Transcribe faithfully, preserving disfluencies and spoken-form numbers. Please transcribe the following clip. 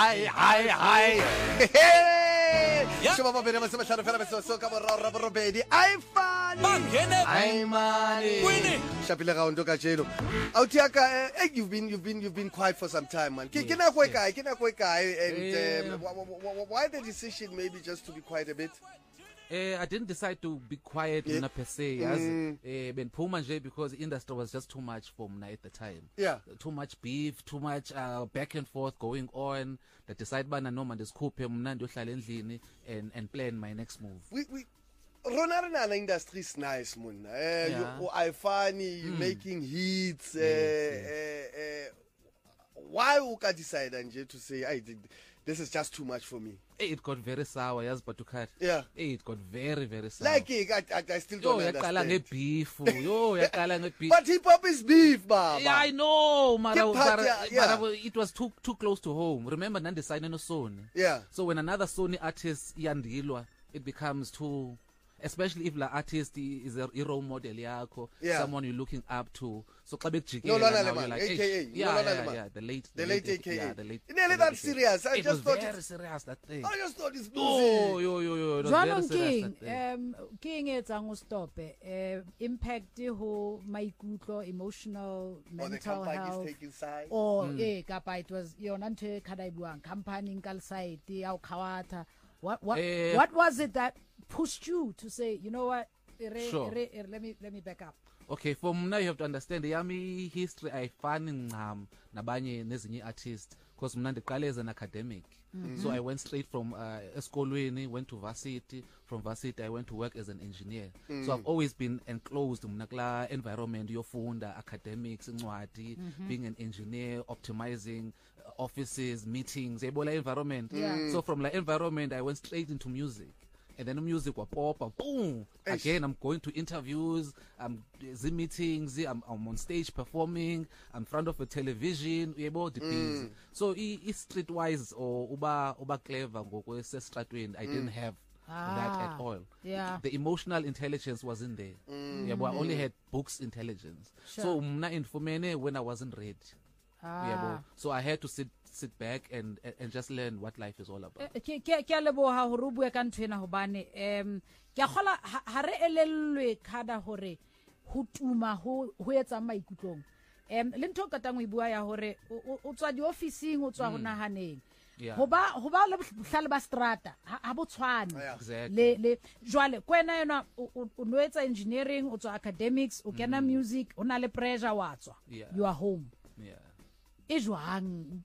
Hi, hi, hi. Hey! Shoma ba bene ba se ba hlano fela ba se so ka borao ra borobedi. Ai fani. Ai mani. Shapile ga ndo ka jelo. Autiaka, eh, you've been you've been you've been quiet for some time, man. Ke ke na go kae? Ke na go kae? And um, why the decision maybe just to be quiet a bit? Uh, I didn't decide to be quiet yeah. per se, mm. as uh, Ben Pumanje, because the industry was just too much for Mna at the time. Yeah, too much beef, too much uh, back and forth going on. That decide bana no man discope Mna ndohlala endlini and and plan my next move. We we. Rona rena industry is nice, mun. Eh, yeah. you I funny, you mm. making hits. Yes, uh, yes. Uh, uh, why would I decide Anje to say I did? This is just too much for me. It got very sour, yes, but to cut. Yeah. It got very, very sour. Like it, I, I, I still don't Yo, understand. Beef. Yo, beef. But hip hop is beef, Baba. Yeah, I know, Mara, part, Mara, yeah, yeah. Mara, it was too too close to home. Remember, Nandi signed no Sony. Yeah. So when another Sony artist Yandilwa, it becomes too. Especially if the artist is a role model, yeah, someone you're looking up to. So, no, no, no, no, like, A K A, yeah, no, yeah, no, no, yeah, the late, the late A K A, yeah, the late. It's nearly that serious. I it just was thought very it's serious that thing. I just thought it's boozy. Oh, yo, yo, yo, it was very serious that thing. Um, King it's ango stop. Uh, impact ho maikutlo, emotional, mental health. Is taking side. Or eh, kapa it was yonante kadaibuang company nkal side au kawata. What what uh, what was it that pushed you to say, you know what? Sure. Let me let me back up. Okay, for now you have to understand the yami history I find in um nabanye nezinye artists because mna ndiqale as an academic. Mm-hmm. So I went straight from uh, eskolweni, went to varsity, from varsity I went to work as an engineer. Mm. So I've always been enclosed mna kla environment yofunda academics, incwadi, mm-hmm. being an engineer, optimizing uh, offices, meetings, ebola environment. Yeah. Mm. So from the environment I went straight into music. And then the music was pop, boom. Again, I'm going to interviews, I'm Zoom meetings, I'm, I'm on stage performing, I'm in front of a television, mm. So it's streetwise or uba uba clever mm. I didn't have ah, that at all. Yeah. The emotional intelligence wasn't there. Mm. Yeah, but I only had books intelligence. Sure. So mna infomene when I wasn't ready. Ah. Yeah, so I had to sit sit back and and just learn what life is all about. Ke ke ke leboha ho rubue ka ntwena hobane em ke gola ha re elellwe khada hore ho tuma ho ho etsa maikutlong em le ntho ka tangwe bua ya hore o tswa di officing o tswa ho nahaneng hoba hoba le bohlale ba strata ha bo tshwane le le jwale kwena yona o no etsa engineering o tswa academics o kena music o na le pressure wa tswa you are home. Yeah. Ejwang